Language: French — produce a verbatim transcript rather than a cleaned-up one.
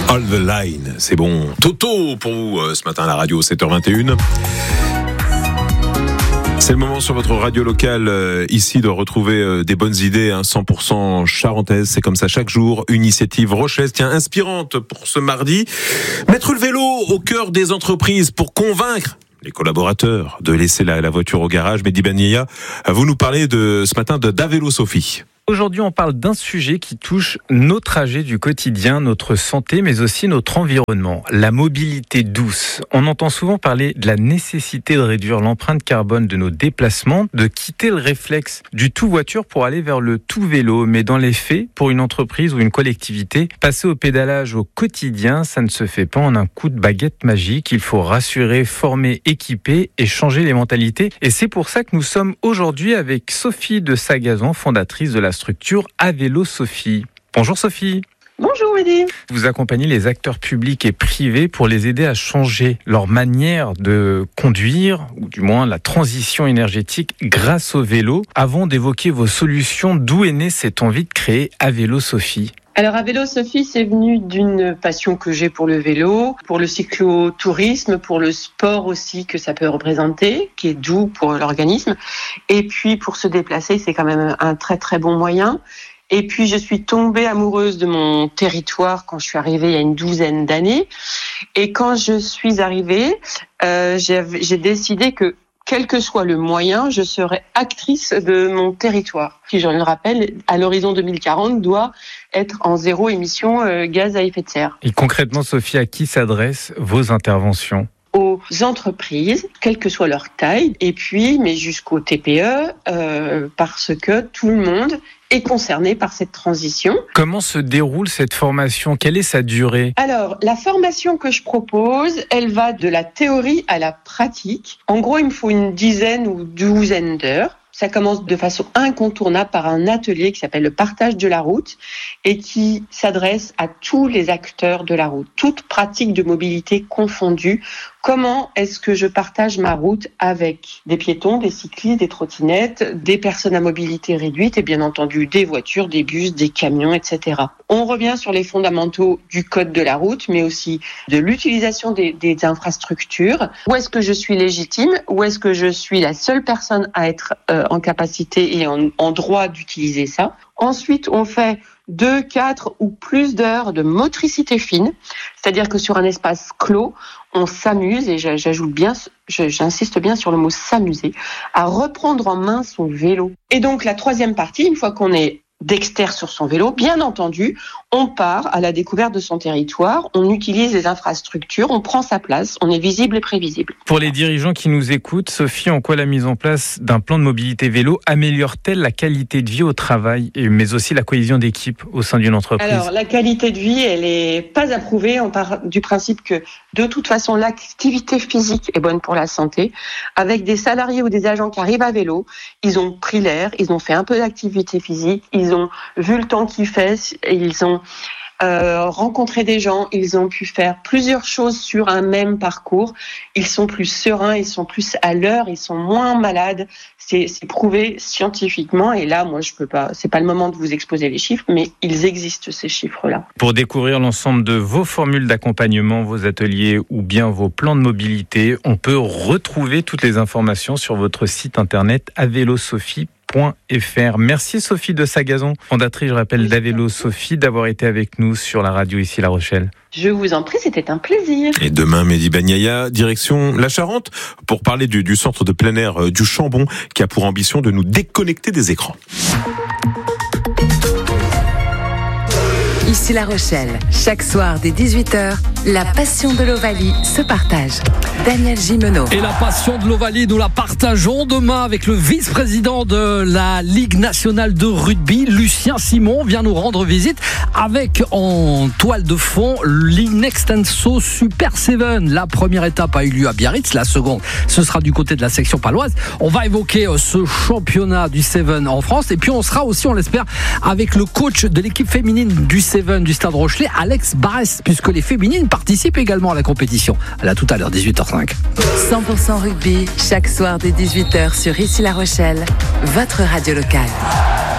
All the Line, c'est bon. Toto pour vous euh, ce matin à la radio, sept heures vingt et une. C'est le moment sur votre radio locale euh, ici de retrouver euh, des bonnes idées, hein, cent pour cent charentaise. C'est comme ça chaque jour. Initiative Rochesse, tiens, inspirante pour ce mardi. Mettre le vélo au cœur des entreprises pour convaincre les collaborateurs de laisser la, la voiture au garage. Mehdi Ben Yahia, vous nous parlez de ce matin de d'Avélo Sophie. Aujourd'hui, on parle d'un sujet qui touche nos trajets du quotidien, notre santé, mais aussi notre environnement, la mobilité douce. On entend souvent parler de la nécessité de réduire l'empreinte carbone de nos déplacements, de quitter le réflexe du tout voiture pour aller vers le tout vélo. Mais dans les faits, pour une entreprise ou une collectivité, passer au pédalage au quotidien, ça ne se fait pas en un coup de baguette magique. Il faut rassurer, former, équiper et changer les mentalités. Et c'est pour ça que nous sommes aujourd'hui avec Sophie de Sagazon, fondatrice de la structure Avélo Sophie. Bonjour Sophie. Bonjour Mehdi. Vous accompagnez les acteurs publics et privés pour les aider à changer leur manière de conduire, ou du moins la transition énergétique grâce au vélo. Avant d'évoquer vos solutions, d'où est née cette envie de créer Avélo Sophie ? Alors Avélo Sophie, c'est venu d'une passion que j'ai pour le vélo, pour le cyclotourisme, pour le sport aussi que ça peut représenter, qui est doux pour l'organisme. Et puis pour se déplacer, c'est quand même un très très bon moyen. Et puis je suis tombée amoureuse de mon territoire quand je suis arrivée il y a une douzaine d'années. Et quand je suis arrivée, euh, j'ai, j'ai décidé que quel que soit le moyen, je serai actrice de mon territoire, qui, je le rappelle, à l'horizon deux mille quarante, doit être en zéro émission euh, gaz à effet de serre. Et concrètement, Sophie, à qui s'adressent vos interventions ? Aux entreprises, quelle que soit leur taille, et puis, mais jusqu'au T P E, euh, parce que tout le monde est concerné par cette transition. Comment se déroule cette formation ? Quelle est sa durée ? Alors, la formation que je propose, elle va de la théorie à la pratique. En gros, il me faut une dizaine ou douzaine d'heures. Ça commence de façon incontournable par un atelier qui s'appelle le partage de la route et qui s'adresse à tous les acteurs de la route, toutes pratiques de mobilité confondues. Comment est-ce que je partage ma route avec des piétons, des cyclistes, des trottinettes, des personnes à mobilité réduite et bien entendu des voitures, des bus, des camions, et cetera. On revient sur les fondamentaux du code de la route, mais aussi de l'utilisation des, des infrastructures. Où est-ce que je suis légitime ? Où est-ce que je suis la seule personne à être euh, en capacité et en, en droit d'utiliser ça ? Ensuite, on fait deux, quatre ou plus d'heures de motricité fine, c'est-à-dire que sur un espace clos, on s'amuse, et j'ajoute bien, j'insiste bien sur le mot s'amuser, à reprendre en main son vélo. Et donc la troisième partie, une fois qu'on est d'extérieur sur son vélo, bien entendu, on part à la découverte de son territoire, on utilise les infrastructures, on prend sa place, on est visible et prévisible. Pour les dirigeants qui nous écoutent, Sophie, en quoi la mise en place d'un plan de mobilité vélo améliore-t-elle la qualité de vie au travail, mais aussi la cohésion d'équipe au sein d'une entreprise ? Alors, la qualité de vie, elle est pas approuvée. On part du principe que, de toute façon, l'activité physique est bonne pour la santé. Avec des salariés ou des agents qui arrivent à vélo, ils ont pris l'air, ils ont fait un peu d'activité physique, ils ont vu le temps qu'il fait, et ils ont euh, rencontré des gens, ils ont pu faire plusieurs choses sur un même parcours. Ils sont plus sereins, ils sont plus à l'heure, ils sont moins malades. C'est, c'est prouvé scientifiquement. Et là, moi, je peux pas. C'est pas le moment de vous exposer les chiffres, mais ils existent ces chiffres-là. Pour découvrir l'ensemble de vos formules d'accompagnement, vos ateliers ou bien vos plans de mobilité, on peut retrouver toutes les informations sur votre site internet avélo sophie point f r. Merci Sophie de Sagazon, fondatrice, je rappelle, d'Avélo Sophie, d'avoir été avec nous sur la radio ici La Rochelle. Je vous en prie, c'était un plaisir. Et demain, Mehdi Ben Yahia, direction la Charente, pour parler du, du centre de plein air du Chambon, qui a pour ambition de nous déconnecter des écrans. Ici La Rochelle, chaque soir dès dix-huit heures, la passion de l'Ovalie se partage. Daniel Gimeno. Et la passion de l'Ovalie, nous la partageons demain avec le vice-président de la Ligue nationale de rugby, Lucien Simon, vient nous rendre visite avec en toile de fond l'Inextenso Super Seven. La première étape a eu lieu à Biarritz, la seconde, ce sera du côté de la section paloise. On va évoquer ce championnat du Seven en France et puis on sera aussi, on l'espère, avec le coach de l'équipe féminine du Seven du Stade Rochelet, Alex Barès, puisque les féminines participent également à la compétition. À là tout à l'heure, dix-huit heures cinq. cent pour cent rugby, chaque soir dès dix-huit heures sur Ici La Rochelle, votre radio locale.